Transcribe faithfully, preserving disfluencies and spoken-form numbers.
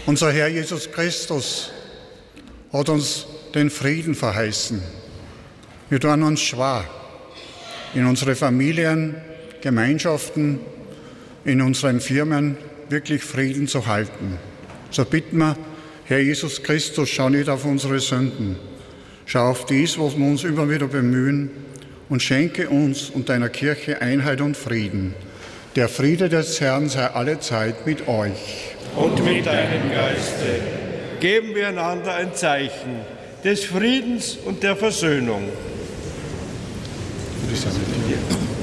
Unser Herr Jesus Christus hat uns den Frieden verheißen. Wir tun uns schwer, in unsere Familien, Gemeinschaften, in unseren Firmen wirklich Frieden zu halten. So bitten wir, Herr Jesus Christus, schau nicht auf unsere Sünden. Schau auf dies, was wir uns immer wieder bemühen, und schenke uns und deiner Kirche Einheit und Frieden. Der Friede des Herrn sei allezeit mit euch. Und mit deinem Geiste. Geben wir einander ein Zeichen des Friedens und der Versöhnung. Für die Sache.